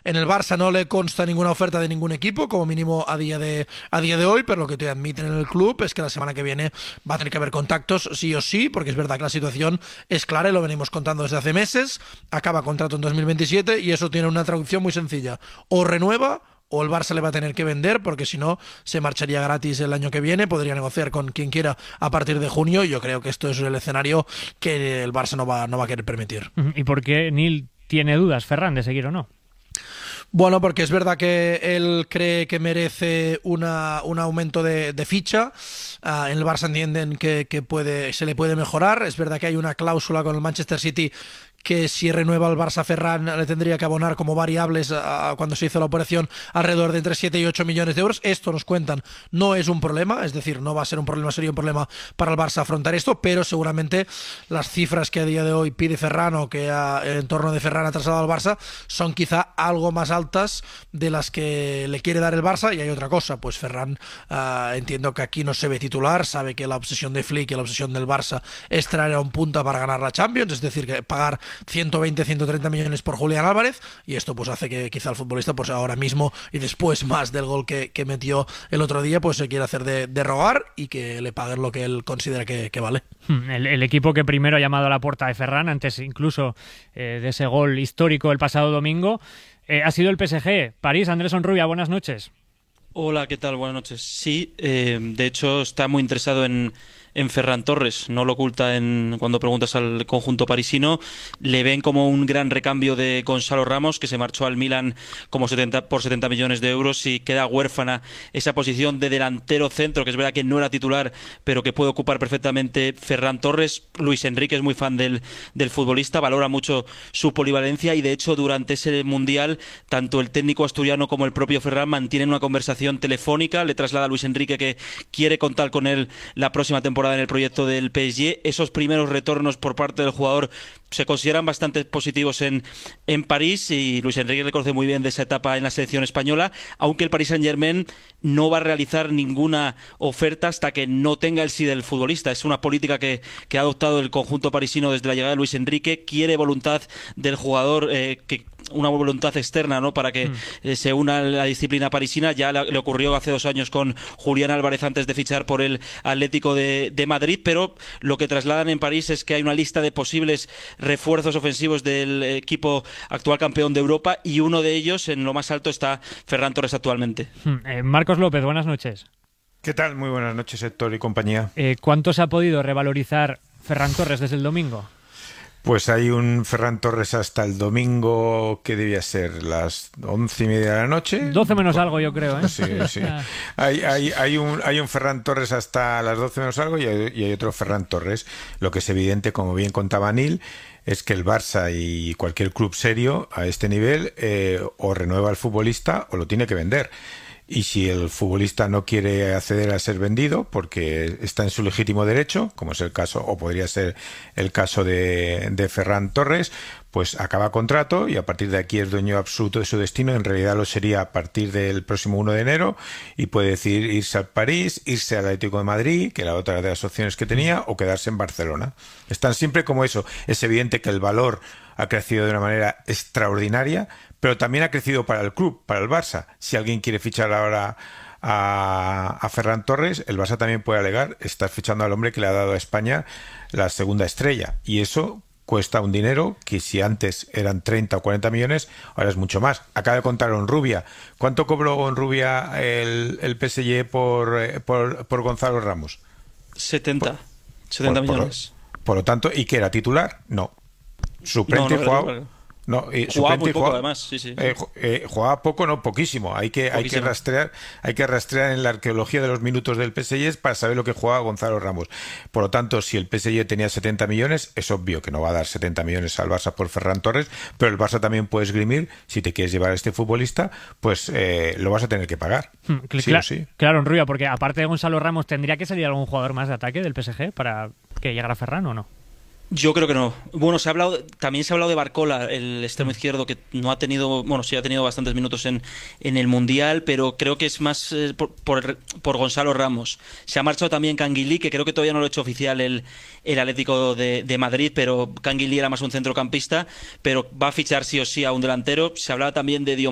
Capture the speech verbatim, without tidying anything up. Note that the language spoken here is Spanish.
En el Barça no le consta ninguna oferta de ningún equipo, como mínimo a día de, a día de hoy, pero lo que te admiten en el club es que la semana que viene va a tener que haber contactos sí o sí, porque es verdad que la situación es clara y lo venimos contando desde hace meses. Acaba contrato en dos mil veintisiete y eso tiene una traducción muy sencilla. O renueva o el Barça le va a tener que vender, porque si no se marcharía gratis el año que viene, podría negociar con quien quiera a partir de junio, y yo creo que esto es el escenario que el Barça no va, no va a querer permitir. ¿Y por qué Neil tiene dudas, Ferran, de seguir o no? Bueno, porque es verdad que él cree que merece una, un aumento de, de ficha. Uh, en el Barça entienden que, que puede, se le puede mejorar. Es verdad que hay una cláusula con el Manchester City que si renueva el Barça, Ferran le tendría que abonar como variables a, a cuando se hizo la operación alrededor de entre siete y ocho millones de euros. Esto nos cuentan, no es un problema, es decir, no va a ser un problema, sería un problema para el Barça afrontar esto, pero seguramente las cifras que a día de hoy pide Ferran o que a, el entorno de Ferran ha trasladado al Barça son quizá algo más altas de las que le quiere dar el Barça. Y hay otra cosa, pues Ferran uh, entiendo que aquí no se ve titular, sabe que la obsesión de Flick y la obsesión del Barça es traer a un punta para ganar la Champions, es decir, que pagar ciento veinte, ciento treinta millones por Julián Álvarez, y esto pues hace que quizá el futbolista pues ahora mismo y después más del gol que, que metió el otro día pues se quiere hacer de, de rogar y que le paguen lo que él considera que, que vale. El, el equipo que primero ha llamado a la puerta de Ferran, antes incluso eh, de ese gol histórico el pasado domingo, eh, ha sido el P S G. París, Andrés Onrubia, buenas noches. Hola, ¿qué tal? Buenas noches. Sí, eh, de hecho está muy interesado en en Ferran Torres, no lo oculta en cuando preguntas al conjunto parisino. Le ven como un gran recambio de Gonzalo Ramos, que se marchó al Milan como setenta por setenta millones de euros, y queda huérfana esa posición de delantero centro, que es verdad que no era titular, pero que puede ocupar perfectamente Ferran Torres. Luis Enrique es muy fan del, del futbolista, valora mucho su polivalencia, y de hecho durante ese mundial tanto el técnico asturiano como el propio Ferran mantienen una conversación telefónica. Le traslada a Luis Enrique que quiere contar con él la próxima temporada en el proyecto del P S G. Esos primeros retornos por parte del jugador se consideran bastante positivos en, en París, y Luis Enrique le conoce muy bien de esa etapa en la selección española, aunque el Paris Saint-Germain no va a realizar ninguna oferta hasta que no tenga el sí del futbolista. Es una política que, que ha adoptado el conjunto parisino desde la llegada de Luis Enrique. Quiere voluntad del jugador, eh, que una voluntad externa, ¿no?, para que mm. eh, se una a la disciplina parisina. Ya le, le ocurrió hace dos años con Julián Álvarez antes de fichar por el Atlético de, de Madrid, pero lo que trasladan en París es que hay una lista de posibles refuerzos ofensivos del equipo actual campeón de Europa, y uno de ellos, en lo más alto, está Ferran Torres actualmente. Mm. Eh, Marcos López, buenas noches. ¿Qué tal? Muy buenas noches, Héctor y compañía. Eh, ¿Cuánto se ha podido revalorizar Ferran Torres desde el domingo? Pues hay un Ferran Torres hasta el domingo, que debía ser las once y media de la noche. Doce menos algo, yo creo, ¿eh? Sí, sí. hay, hay, hay, un, hay un Ferran Torres hasta las doce menos algo, y hay, y hay otro Ferran Torres. Lo que es evidente, como bien contaba Neil, es que el Barça y cualquier club serio a este nivel eh, o renueva al futbolista o lo tiene que vender. Y si el futbolista no quiere acceder a ser vendido porque está en su legítimo derecho, como es el caso, o podría ser el caso de, de Ferran Torres, pues acaba contrato y a partir de aquí es dueño absoluto de su destino. En realidad lo sería a partir del próximo uno de enero, y puede decidir irse al París, irse al Atlético de Madrid, que era otra de las opciones que tenía, o quedarse en Barcelona. Están siempre como eso. Es evidente que el valor ha crecido de una manera extraordinaria, pero también ha crecido para el club, para el Barça. Si alguien quiere fichar ahora a, a Ferran Torres, el Barça también puede alegar: estás fichando al hombre que le ha dado a España la segunda estrella, y eso cuesta un dinero que, si antes eran treinta o cuarenta millones, ahora es mucho más. Acaba de contar Onrubia. ¿Cuánto cobró Onrubia el, el P S G por, por, por Gonzalo Ramos? setenta. Por, setenta por, millones. Por, por lo tanto, ¿y qué era? ¿Titular? No. Suplente, no, no, jugaba, no, no, eh, jugaba muy suplente, poco, jugaba, además, sí, sí. Eh, eh, jugaba poco, no, poquísimo. Hay que, hay que rastrear, hay que rastrear en la arqueología de los minutos del P S G para saber lo que jugaba Gonzalo Ramos. Por lo tanto, si el P S G tenía setenta millones, es obvio que no va a dar setenta millones al Barça por Ferran Torres, pero el Barça también puede esgrimir: si te quieres llevar a este futbolista, pues eh, lo vas a tener que pagar. Hmm, sí cl- o sí. Claro, Onrubia, porque aparte de Gonzalo Ramos, ¿tendría que salir algún jugador más de ataque del P S G para que llegara Ferran o no? Yo creo que no. Bueno, se ha hablado, también se ha hablado de Barcola, el extremo izquierdo, que no ha tenido, bueno, sí ha tenido bastantes minutos en, en el Mundial, pero creo que es más eh, por, por, por Gonzalo Ramos. Se ha marchado también Canguilí, que creo que todavía no lo ha hecho oficial el, el Atlético de, de Madrid, pero Canguilí era más un centrocampista, pero va a fichar sí o sí a un delantero. Se hablaba también de Dion